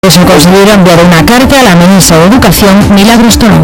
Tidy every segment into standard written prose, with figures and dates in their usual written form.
Eso conseguido enviar una carta a la ministra de Educación, Milagros Tolomo.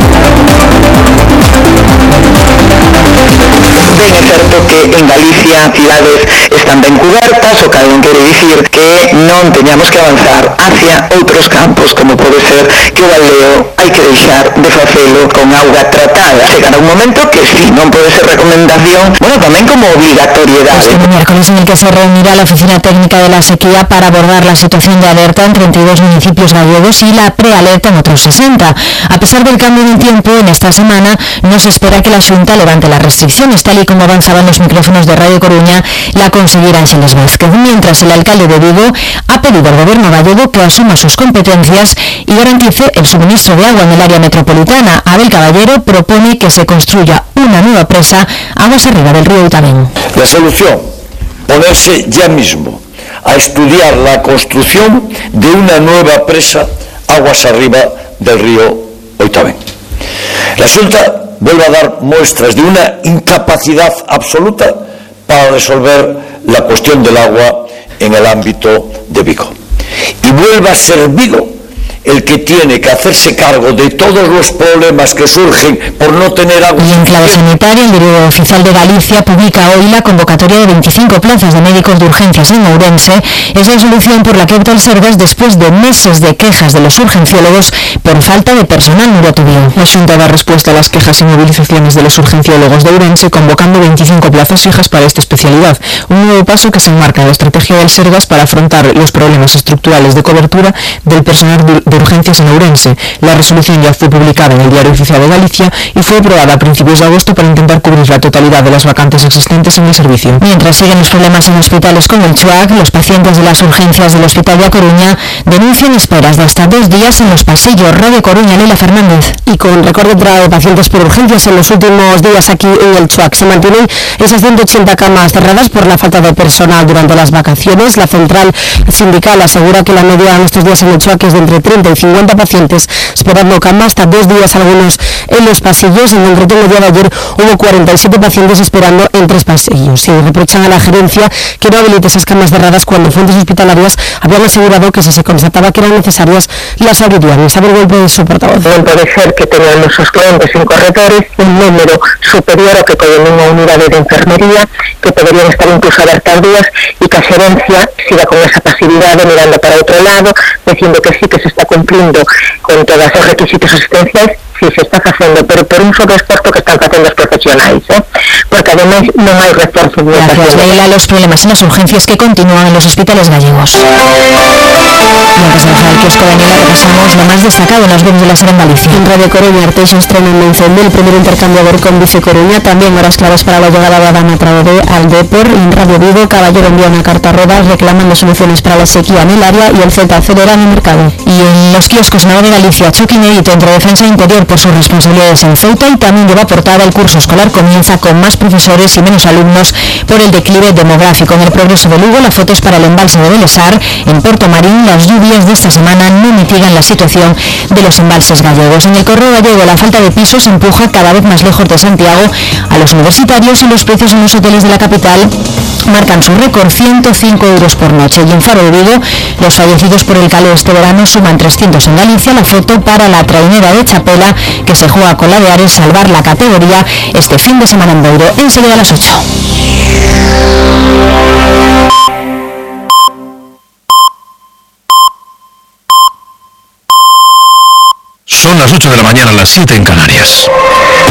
Ben é certo que en Galicia cidades están ben cubertas, o que quere dicir que non teñamos que avanzar hacia outros campos, como pode ser que o baldeo hai que deixar de facelo con auga tratada. Chegará un momento que si non pode ser recomendación, tamén como obligatoriedade. Este miércoles en el que se reunirá la Oficina Técnica de la Sequía para abordar la situación de alerta en 32 municipios gallegos y la prealerta en otros 60. A pesar del cambio en el tiempo, en esta semana no se espera que la Xunta levante las restricciones, tal y como avanzaban los micrófonos de Radio Coruña la consellera Ángeles Vázquez, mientras el alcalde de Vigo ha pedido al gobierno gallego que asuma sus competencias y garantice el suministro de agua en el área metropolitana. Abel Caballero propone que se construya una nueva presa aguas arriba del río Oitavén. La solución, ponerse ya mismo a estudiar la construcción de una nueva presa aguas arriba del río Oitavén. La Xunta vuelve a dar muestras de una incapacidad absoluta para resolver la cuestión del agua en el ámbito de Vigo. Y vuelve a ser Vigo el que tiene que hacerse cargo de todos los problemas que surgen por no tener agua. Y en clave sanitaria, el Diario Oficial de Galicia publica hoy la convocatoria de 25 plazas de médicos de urgencias en Ourense. Es la solución por la que opta el Sergas después de meses de quejas de los urgenciólogos por falta de personal. Nuria Tubío. La Xunta da respuesta a las quejas y movilizaciones de los urgenciólogos de Ourense, convocando 25 plazas fijas para esta especialidad. Un nuevo paso que se enmarca en la estrategia del Sergas para afrontar los problemas estructurales de cobertura del personal de urgencias en Ourense. La resolución ya fue publicada en el Diario Oficial de Galicia y fue aprobada a principios de agosto para intentar cubrir la totalidad de las vacantes existentes en el servicio. Mientras siguen los problemas en hospitales como el CHUAC, los pacientes de las urgencias del Hospital de A Coruña denuncian esperas de hasta 2 días en los pasillos. Radio Coruña, Leila Fernández. Y con récord de entrada de pacientes por urgencias en los últimos días aquí en el CHUAC, se mantienen esas 180 camas cerradas por la falta de personal durante las vacaciones. La central sindical asegura que la media en estos días en el CHUAC es de entre 30 y 50 pacientes esperando cama, hasta 2 días algunos en los pasillos. En el último día de ayer hubo 47 pacientes esperando en 3 pasillos. Y reprochan a la gerencia que no habilite esas camas cerradas cuando fuentes hospitalarias habían asegurado que si se constataba que eran necesarias las abrirían. Isabel Golpe de su portavoz. Non pode ser que teñan nuestros clientes en corredores un número superior ao que poden unha unidade de enfermería, que poderían estar incluso abertas días, e que a xerencia siga con esa pasividade mirando para outro lado, dicindo que sí que se está cumplindo con todos os requisitos asistenciais. Sí, se está facendo, pero por un sobreesforzo que están facendo os profesionais, porque ademais non hai reforzo de Gracias, Leila. Los problemas en las urgencias que continúan en los hospitales gallegos. Y antes de dejar el kiosco de Daniela, repasamos lo más destacado en los grupos de la SER en Galicia. En Radio Coruña, Arteixo estrena en Monzende el primer intercambiador con Vice Coruña, también horas claves para la llegada de Adama Traoré al Depor. En Radio Vigo, Caballero envía una carta a Rodas reclamando soluciones para la sequía en el área y el Celta acelera en el mercado. Y en los kioscos Nova de Galicia, choque inédito entre defensa e interior por sus responsabilidades en Ceuta, y también lleva portada el curso escolar comienza con más profesores y menos alumnos por el declive demográfico. En el Progreso de Lugo, la foto es para el embalse de Belesar. En Porto Marín, las lluvias de esta semana no mitigan la situación de los embalses gallegos. En el Correo Gallego, la falta de pisos empuja cada vez más lejos de Santiago a los universitarios, y los precios en los hoteles de la capital marcan su récord, 105 euros por noche. Y en Faro de Vigo, los fallecidos por el calor este verano suman 300 en Galicia. La foto para la trainera de Chapela, que se juega con la de Ares salvar la categoría este fin de semana en Boiro. Enseguida a las 8. Son las 8 de la mañana, las 7 en Canarias.